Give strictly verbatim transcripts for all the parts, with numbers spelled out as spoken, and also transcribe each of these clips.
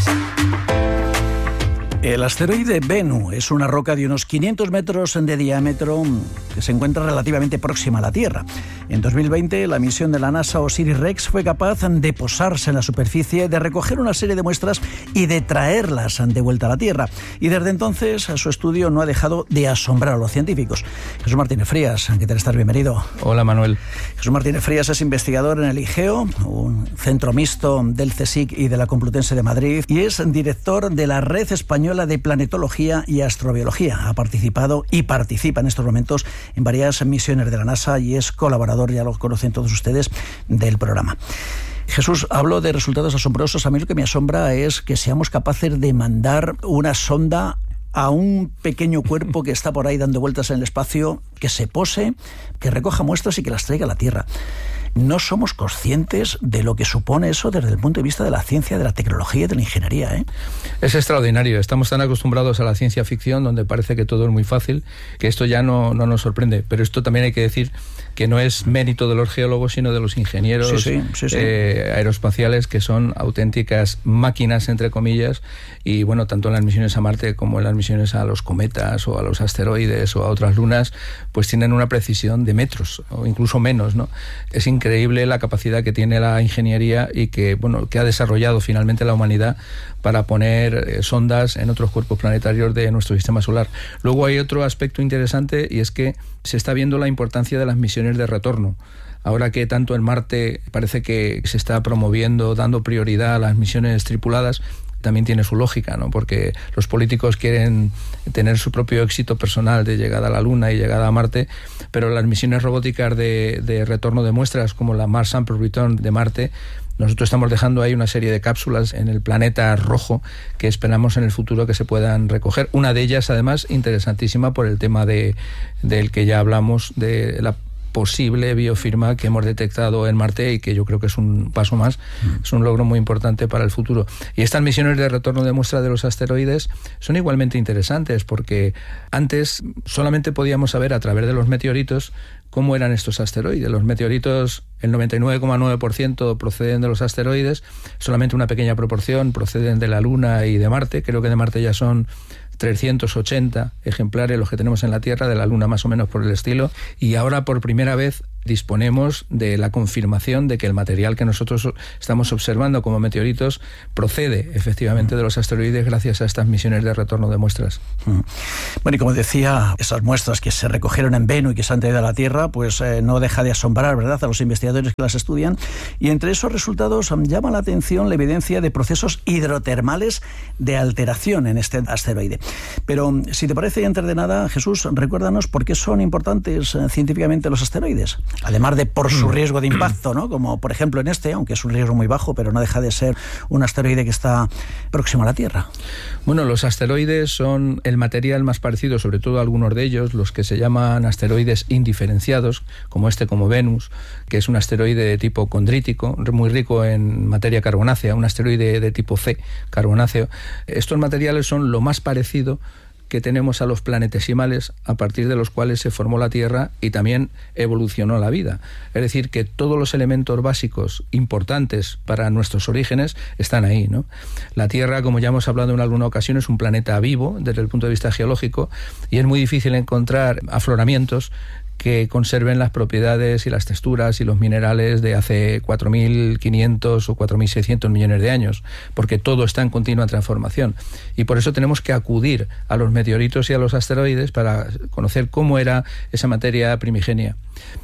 El asteroide Bennu es una roca de unos quinientos metros de diámetro que se encuentra relativamente próxima a la Tierra. En dos mil veinte, la misión de la NASA OSIRIS-REx fue capaz de posarse en la superficie, de recoger una serie de muestras y de traerlas de vuelta a la Tierra. Y desde entonces, su estudio no ha dejado de asombrar a los científicos. Jesús Martínez Frías, ¿qué tal estás? Bienvenido. Hola, Manuel. Jesús Martínez Frías es investigador en el IGEO, un centro mixto del CSIC y de la Complutense de Madrid, y es director de la Red Española de Planetología y Astrobiología. Ha participado y participa en estos momentos en varias misiones de la NASA y es colaborador, ya lo conocen todos ustedes, del programa. Jesús, hablo de resultados asombrosos. A mí lo que me asombra es que seamos capaces de mandar una sonda a un pequeño cuerpo que está por ahí dando vueltas en el espacio, que se pose, que recoja muestras y que las traiga a la Tierra. No somos conscientes de lo que supone eso desde el punto de vista de la ciencia, de la tecnología y de la ingeniería, ¿eh? Es extraordinario. Estamos tan acostumbrados a la ciencia ficción, donde parece que todo es muy fácil, que esto ya no, no nos sorprende. Pero esto también hay que decir que no es mérito de los geólogos, sino de los ingenieros sí, sí, sí, sí. Eh, aeroespaciales, que son auténticas máquinas, entre comillas, y bueno, tanto en las misiones a Marte como en las misiones a los cometas o a los asteroides o a otras lunas, pues tienen una precisión de metros, o incluso menos, ¿no? Es increíble la capacidad que tiene la ingeniería y que, bueno, que ha desarrollado finalmente la humanidad para poner eh, sondas en otros cuerpos planetarios de nuestro sistema solar. Luego hay otro aspecto interesante, y es que se está viendo la importancia de las misiones de retorno. Ahora que tanto en Marte parece que se está promoviendo, dando prioridad a las misiones tripuladas, también tiene su lógica, ¿no? Porque los políticos quieren tener su propio éxito personal de llegada a la Luna y llegada a Marte, pero las misiones robóticas de, de retorno de muestras, como la Mars Sample Return de Marte, nosotros estamos dejando ahí una serie de cápsulas en el planeta rojo que esperamos en el futuro que se puedan recoger. Una de ellas, además, interesantísima por el tema de del que ya hablamos, de la posible biofirma que hemos detectado en Marte y que yo creo que es un paso más, mm. es un logro muy importante para el futuro. Y estas misiones de retorno de muestra de los asteroides son igualmente interesantes, porque antes solamente podíamos saber a través de los meteoritos cómo eran estos asteroides. Los meteoritos, el noventa y nueve coma nueve por ciento proceden de los asteroides, solamente una pequeña proporción proceden de la Luna y de Marte. Creo que de Marte ya son trescientos ochenta ejemplares los que tenemos en la Tierra, de la Luna más o menos por el estilo, y ahora por primera vez disponemos de la confirmación de que el material que nosotros estamos observando como meteoritos procede efectivamente de los asteroides gracias a estas misiones de retorno de muestras. Bueno, y como decía, esas muestras que se recogieron en Bennu y que se han traído a la Tierra, pues eh, no deja de asombrar, ¿verdad?, a los investigadores que las estudian, y entre esos resultados um, llama la atención la evidencia de procesos hidrotermales de alteración en este asteroide. Pero si te parece, antes de nada, Jesús, recuérdanos por qué son importantes eh, científicamente los asteroides. Además de por su riesgo de impacto, ¿no? Como por ejemplo en este, aunque es un riesgo muy bajo, pero no deja de ser un asteroide que está próximo a la Tierra. Bueno, los asteroides son el material más parecido, sobre todo algunos de ellos, los que se llaman asteroides indiferenciados, como este, como Venus, que es un asteroide de tipo condrítico, muy rico en materia carbonácea, un asteroide de tipo C, carbonáceo. Estos materiales son lo más parecido que tenemos a los planetesimales, a partir de los cuales se formó la Tierra y también evolucionó la vida. Es decir, que todos los elementos básicos importantes para nuestros orígenes están ahí, ¿no? La Tierra, como ya hemos hablado en alguna ocasión, es un planeta vivo desde el punto de vista geológico, y es muy difícil encontrar afloramientos que conserven las propiedades y las texturas y los minerales de hace cuatro mil quinientos o cuatro mil seiscientos millones de años, porque todo está en continua transformación. Y por eso tenemos que acudir a los meteoritos y a los asteroides para conocer cómo era esa materia primigenia.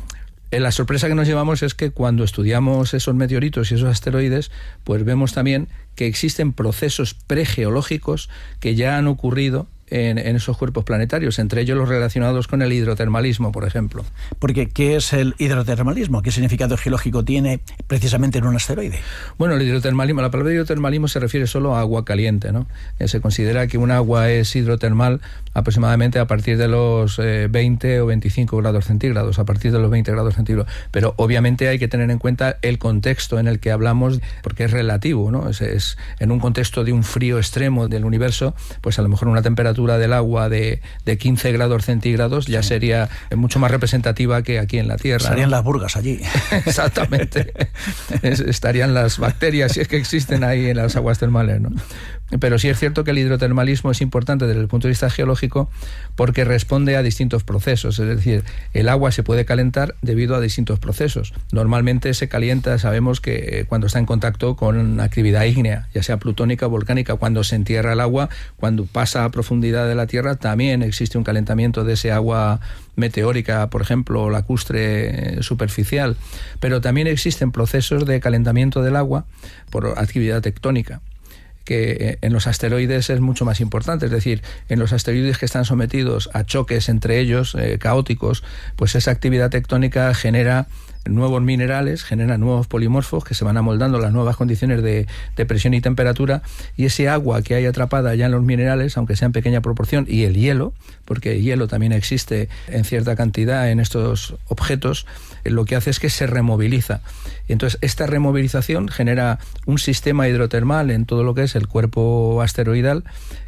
La sorpresa que nos llevamos es que cuando estudiamos esos meteoritos y esos asteroides, pues vemos también que existen procesos pregeológicos que ya han ocurrido En, en esos cuerpos planetarios, entre ellos los relacionados con el hidrotermalismo, por ejemplo. Porque, ¿qué es el hidrotermalismo? ¿Qué significado geológico tiene precisamente en un asteroide? Bueno, el hidrotermalismo, la palabra hidrotermalismo se refiere solo a agua caliente, ¿no? Eh, se considera que un agua es hidrotermal aproximadamente a partir de los eh, veinte o veinticinco grados centígrados, a partir de los veinte grados centígrados. Pero obviamente hay que tener en cuenta el contexto en el que hablamos, porque es relativo, ¿no? Es, es en un contexto de un frío extremo del universo, pues a lo mejor una temperatura temperatura del agua de, de quince grados centígrados, ya sí. sería mucho más representativa que aquí en la Tierra. Estarían ¿no? las burgas allí. Exactamente. Es, estarían las bacterias, si es que existen ahí en las aguas termales, ¿no? Pero sí es cierto que el hidrotermalismo es importante desde el punto de vista geológico porque responde a distintos procesos, es decir, el agua se puede calentar debido a distintos procesos. Normalmente se calienta, sabemos que cuando está en contacto con actividad ígnea, ya sea plutónica o volcánica, cuando se entierra el agua, cuando pasa a profundidad de la Tierra, también existe un calentamiento de ese agua meteórica, por ejemplo, lacustre superficial, pero también existen procesos de calentamiento del agua por actividad tectónica, que en los asteroides es mucho más importante, es decir, en los asteroides que están sometidos a choques entre ellos, eh, caóticos, pues esa actividad tectónica genera nuevos minerales, genera nuevos polimorfos que se van amoldando a las nuevas condiciones de, de presión y temperatura, y ese agua que hay atrapada ya en los minerales, aunque sea en pequeña proporción, y el hielo, porque el hielo también existe en cierta cantidad en estos objetos, lo que hace es que se removiliza. Y entonces esta removilización genera un sistema hidrotermal en todo lo que es el cuerpo asteroidal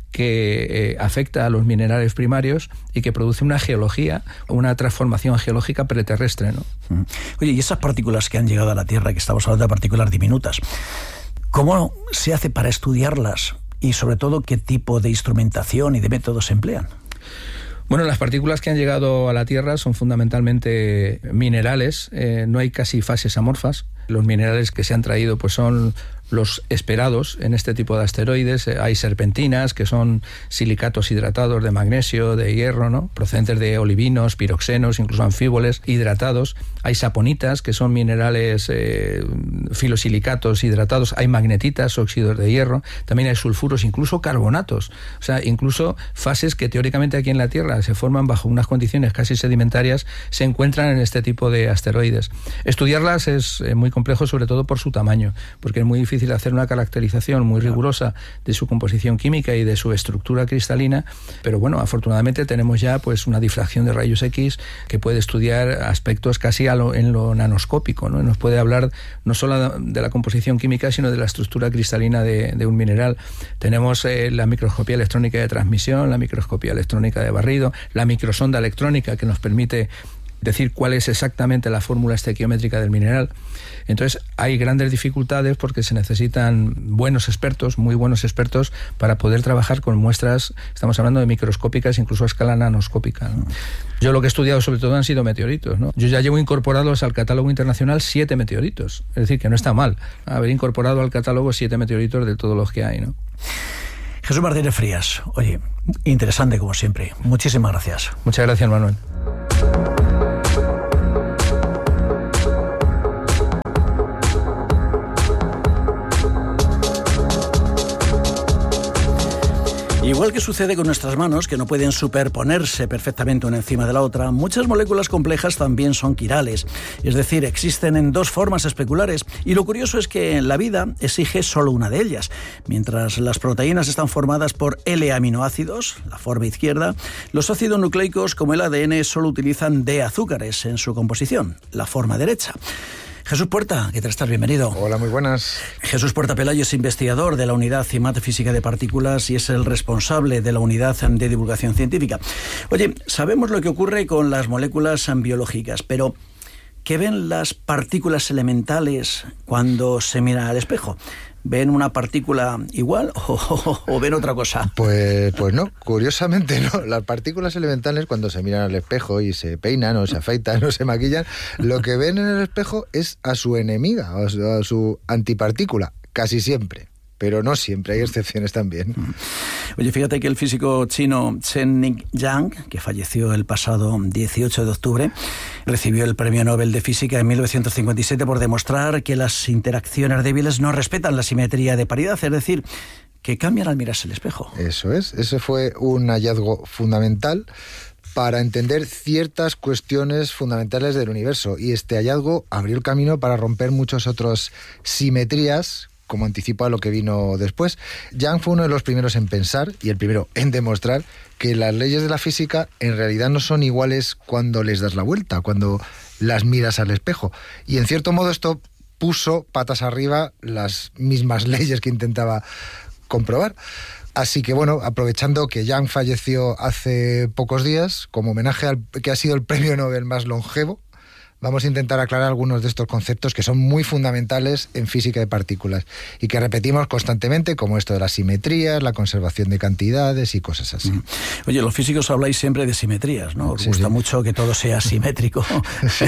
que eh, afecta a los minerales primarios y que produce una geología, una transformación geológica preterrestre, ¿no? Oye, y esas partículas que han llegado a la Tierra, que estamos hablando de partículas diminutas, ¿cómo se hace para estudiarlas? Y sobre todo, ¿qué tipo de instrumentación y de métodos se emplean? Bueno, las partículas que han llegado a la Tierra son fundamentalmente minerales, eh, no hay casi fases amorfas. Los minerales que se han traído pues son los esperados en este tipo de asteroides. Hay serpentinas, que son silicatos hidratados de magnesio, de hierro, ¿no? Procedentes de olivinos, piroxenos, incluso anfíboles hidratados. Hay saponitas, que son minerales eh, filosilicatos hidratados. Hay magnetitas, óxidos de hierro. También hay sulfuros, incluso carbonatos. O sea, incluso fases que teóricamente aquí en la Tierra se forman bajo unas condiciones casi sedimentarias, se encuentran en este tipo de asteroides. Estudiarlas es eh, muy complejo, sobre todo por su tamaño, porque es muy difícil hacer una caracterización muy rigurosa de su composición química y de su estructura cristalina, pero bueno, afortunadamente tenemos ya pues una difracción de rayos X que puede estudiar aspectos casi a lo, en lo nanoscópico, ¿no? Nos puede hablar no solo de la composición química, sino de la estructura cristalina de, de un mineral. Tenemos eh, la microscopía electrónica de transmisión, la microscopía electrónica de barrido, la microsonda electrónica que nos permite decir cuál es exactamente la fórmula estequiométrica del mineral. Entonces hay grandes dificultades porque se necesitan buenos expertos, muy buenos expertos, para poder trabajar con muestras, estamos hablando de microscópicas, incluso a escala nanoscópica, ¿no? Yo lo que he estudiado sobre todo han sido meteoritos, ¿no? Yo ya llevo incorporados al catálogo internacional siete meteoritos, es decir, que no está mal haber incorporado al catálogo siete meteoritos de todos los que hay, ¿no? Jesús Martínez Frías, oye, interesante como siempre. Muchísimas gracias. Muchas gracias, Manuel. Igual que sucede con nuestras manos, que no pueden superponerse perfectamente una encima de la otra, muchas moléculas complejas también son quirales, es decir, existen en dos formas especulares, y lo curioso es que la vida exige solo una de ellas. Mientras las proteínas están formadas por L-aminoácidos, la forma izquierda, los ácidos nucleicos como el A D N solo utilizan D azúcares en su composición, la forma derecha. Jesús Puerta, ¿qué tal estás? Bienvenido. Hola, muy buenas. Jesús Puerta Pelayo es investigador de la Unidad CIMAD Física de Partículas y es el responsable de la Unidad de Divulgación Científica. Oye, sabemos lo que ocurre con las moléculas biológicas, pero ¿qué ven las partículas elementales cuando se miran al espejo? ¿Ven una partícula igual o, o, o ven otra cosa? Pues, pues no, curiosamente no. Las partículas elementales, cuando se miran al espejo y se peinan o se afeitan o se maquillan, lo que ven en el espejo es a su enemiga, a su, a su antipartícula, casi siempre. Pero no siempre, hay excepciones también. Oye, fíjate que el físico chino Chen Yang, que falleció el pasado dieciocho de octubre, recibió el Premio Nobel de Física en mil novecientos cincuenta y siete por demostrar que las interacciones débiles no respetan la simetría de paridad, es decir, que cambian al mirarse el espejo. Eso es, ese fue un hallazgo fundamental para entender ciertas cuestiones fundamentales del universo, y este hallazgo abrió el camino para romper muchas otras simetrías, como anticipa lo que vino después. Yang fue uno de los primeros en pensar y el primero en demostrar que las leyes de la física en realidad no son iguales cuando les das la vuelta, cuando las miras al espejo. Y en cierto modo esto puso patas arriba las mismas leyes que intentaba comprobar. Así que bueno, aprovechando que Young falleció hace pocos días, como homenaje al que ha sido el premio Nobel más longevo, vamos a intentar aclarar algunos de estos conceptos que son muy fundamentales en física de partículas y que repetimos constantemente, como esto de las simetrías, la conservación de cantidades y cosas así. Mm. Oye, los físicos habláis siempre de simetrías, ¿no? Os sí, gusta sí. mucho que todo sea simétrico. Sí.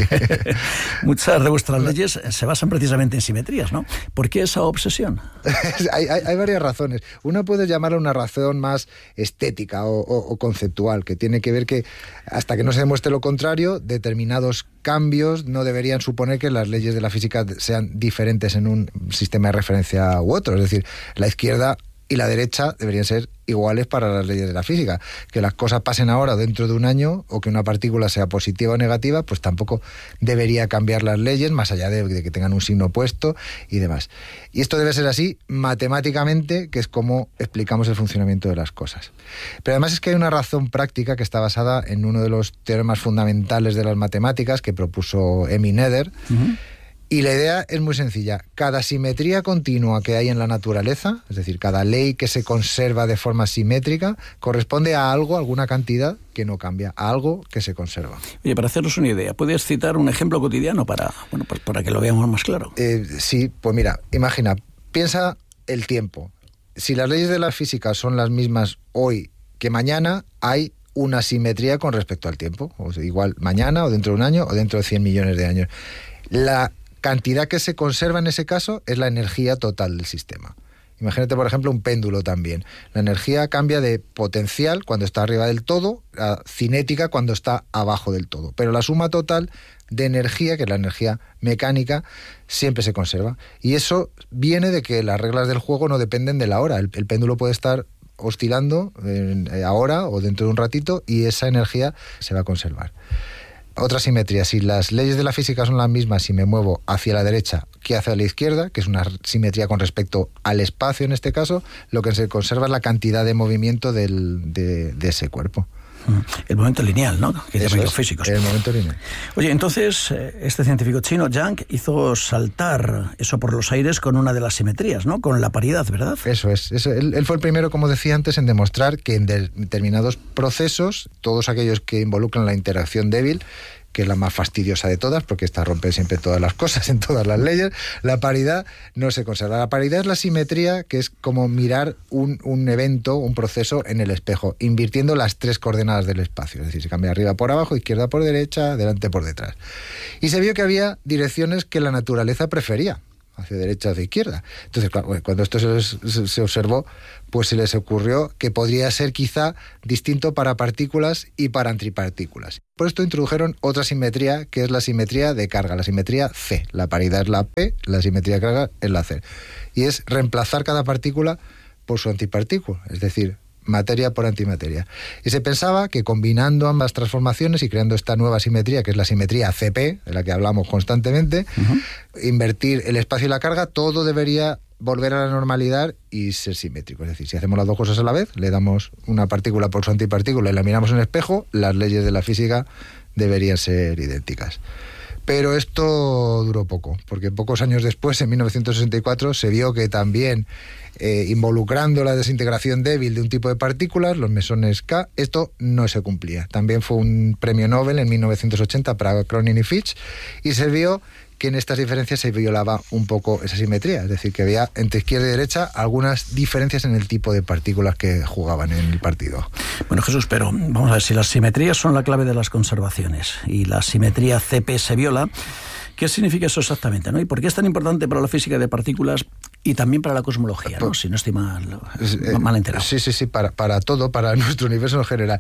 Muchas de vuestras leyes se basan precisamente en simetrías, ¿no? ¿Por qué esa obsesión? hay, hay, hay varias razones. Una puede llamarla una razón más estética o, o, o conceptual, que tiene que ver que hasta que no se demuestre lo contrario, determinados cambios no deberían suponer que las leyes de la física sean diferentes en un sistema de referencia u otro. Es decir, la izquierda y la derecha deberían ser iguales para las leyes de la física. Que las cosas pasen ahora o dentro de un año, o que una partícula sea positiva o negativa, pues tampoco debería cambiar las leyes, más allá de, de que tengan un signo opuesto y demás. Y esto debe ser así matemáticamente, que es como explicamos el funcionamiento de las cosas. Pero además es que hay una razón práctica que está basada en uno de los teoremas fundamentales de las matemáticas que propuso Emmy Noether. Uh-huh. Y la idea es muy sencilla. Cada simetría continua que hay en la naturaleza, es decir, cada ley que se conserva de forma simétrica, corresponde a algo, a alguna cantidad que no cambia, a algo que se conserva. Oye, para haceros una idea, ¿puedes citar un ejemplo cotidiano para, bueno, pues para que lo veamos más claro? Eh, sí, pues mira, imagina, piensa el tiempo. Si las leyes de la física son las mismas hoy que mañana, hay una simetría con respecto al tiempo. O sea, igual mañana, o dentro de un año, o dentro de cien millones de años. La cantidad que se conserva en ese caso es la energía total del sistema. Imagínate, por ejemplo, un péndulo también. La energía cambia de potencial cuando está arriba del todo a cinética cuando está abajo del todo. Pero la suma total de energía, que es la energía mecánica, siempre se conserva. Y eso viene de que las reglas del juego no dependen de la hora. El, el péndulo puede estar oscilando eh, ahora o dentro de un ratito y esa energía se va a conservar. Otra simetría, si las leyes de la física son las mismas si me muevo hacia la derecha que hacia la izquierda, que es una simetría con respecto al espacio en este caso, lo que se conserva es la cantidad de movimiento del, de, de ese cuerpo. El momento lineal, ¿no? Que llaman los físicos. El momento lineal. Oye, entonces, este científico chino, Yang, hizo saltar eso por los aires con una de las simetrías, ¿no? Con la paridad, ¿verdad? Eso es. Eso, él, él fue el primero, como decía antes, en demostrar que en determinados procesos, todos aquellos que involucran la interacción débil, que es la más fastidiosa de todas, porque esta rompe siempre todas las cosas en todas las leyes, la paridad no se conserva. La paridad es la simetría, que es como mirar un, un evento, un proceso en el espejo, invirtiendo las tres coordenadas del espacio. Es decir, se cambia arriba por abajo, izquierda por derecha, delante por detrás. Y se vio que había direcciones que la naturaleza prefería, hacia derecha, hacia izquierda. Entonces, cuando esto se, se observó, pues se les ocurrió que podría ser quizá distinto para partículas y para antipartículas. Por esto introdujeron otra simetría, que es la simetría de carga, la simetría C. La paridad es la P, la simetría de carga es la C. Y es reemplazar cada partícula por su antipartícula, es decir, materia por antimateria. Y se pensaba que combinando ambas transformaciones y creando esta nueva simetría, que es la simetría C P, de la que hablamos constantemente, uh-huh. invertir el espacio y la carga, todo debería volver a la normalidad y ser simétrico. Es decir, si hacemos las dos cosas a la vez, le damos una partícula por su antipartícula y la miramos en el espejo, las leyes de la física deberían ser idénticas. Pero esto duró poco, porque pocos años después, en mil novecientos sesenta y cuatro, se vio que también eh, involucrando la desintegración débil de un tipo de partículas, los mesones K, esto no se cumplía. También fue un premio Nobel en mil novecientos ochenta para Cronin y Fitch, y se vio que en estas diferencias se violaba un poco esa simetría, es decir, que había entre izquierda y derecha algunas diferencias en el tipo de partículas que jugaban en el partido. Bueno, Jesús, pero vamos a ver, si las simetrías son la clave de las conservaciones y la simetría C P se viola, ¿qué significa eso exactamente, ¿no? ¿Y por qué es tan importante para la física de partículas y también para la cosmología, ¿no? Si no estoy mal, mal enterado. Sí, sí, sí, para, para todo, para nuestro universo en general.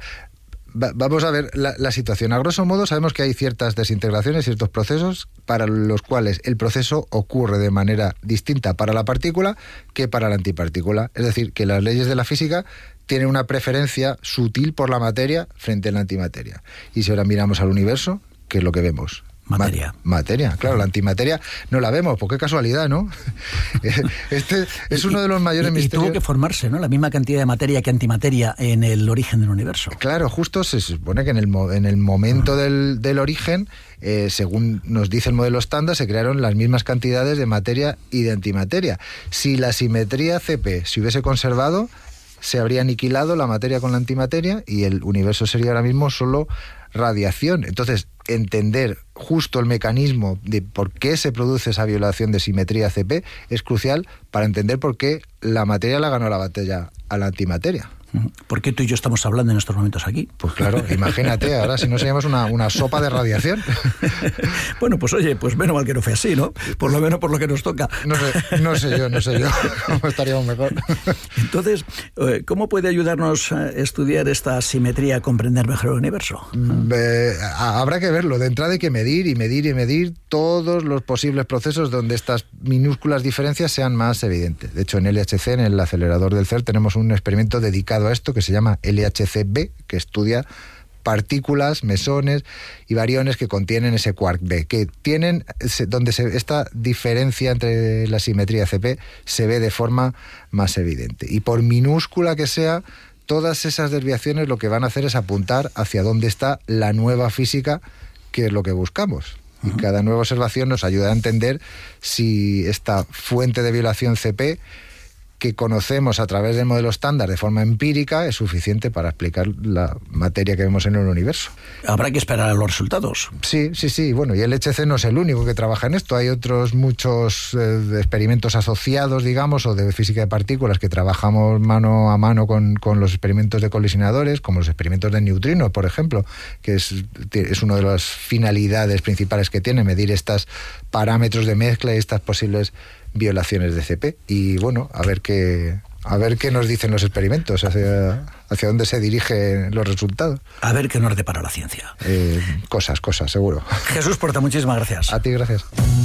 Vamos a ver la, la situación. A grosso modo sabemos que hay ciertas desintegraciones, ciertos procesos para los cuales el proceso ocurre de manera distinta para la partícula que para la antipartícula. Es decir, que las leyes de la física tienen una preferencia sutil por la materia frente a la antimateria. Y si ahora miramos al universo, ¿qué es lo que vemos? Materia. Ma- materia, claro, la antimateria no la vemos, pues qué casualidad, ¿no? Este es uno de los mayores y, misterios. Y tuvo que formarse, ¿no? La misma cantidad de materia que antimateria en el origen del universo. Claro, justo se supone que en el, mo- en el momento ah. del, del origen, eh, según nos dice el modelo estándar, se crearon las mismas cantidades de materia y de antimateria. Si la simetría C P se hubiese conservado, se habría aniquilado la materia con la antimateria y el universo sería ahora mismo solo radiación. Entonces, entender justo el mecanismo de por qué se produce esa violación de simetría C P es crucial para entender por qué la materia la ganó la batalla a la antimateria. ¿Por qué tú y yo estamos hablando en estos momentos aquí? Pues claro, imagínate, ahora si no seríamos una, una sopa de radiación. Bueno, pues oye, pues menos mal que no fue así, ¿no? Por lo menos por lo que nos toca. No sé, no sé yo, no sé yo cómo estaríamos mejor. Entonces, ¿cómo puede ayudarnos a estudiar esta simetría a comprender mejor el universo? Eh, habrá que verlo. De entrada hay que medir y medir y medir todos los posibles procesos donde estas minúsculas diferencias sean más evidentes. De hecho, en L H C, en el acelerador del C E R N, tenemos un experimento dedicado a esto que se llama L H C B, que estudia partículas, mesones y bariones que contienen ese quark B, que tienen, donde se, esta diferencia entre la simetría C P se ve de forma más evidente. Y por minúscula que sea, todas esas desviaciones lo que van a hacer es apuntar hacia dónde está la nueva física, que es lo que buscamos. Y cada nueva observación nos ayuda a entender si esta fuente de violación C P que conocemos a través del modelo estándar de forma empírica es suficiente para explicar la materia que vemos en el universo. Habrá que esperar a los resultados. Sí, sí, sí. Bueno, y el L H C no es el único que trabaja en esto. Hay otros muchos eh, experimentos asociados, digamos, o de física de partículas que trabajamos mano a mano con, con los experimentos de colisionadores, como los experimentos de neutrinos, por ejemplo, que es, es una de las finalidades principales que tiene, medir estos parámetros de mezcla y estas posibles violaciones de C P. Y bueno, a ver qué a ver qué nos dicen los experimentos, hacia, hacia dónde se dirigen los resultados. A ver qué nos depara la ciencia. Eh, cosas, cosas, seguro. Jesús Porta, muchísimas gracias. A ti, gracias.